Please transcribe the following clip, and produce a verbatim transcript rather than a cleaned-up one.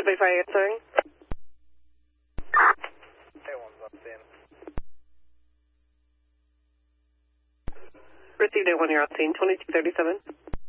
Subway answering. A one's on scene. Received A one, you're on scene, twenty-two thirty-seven.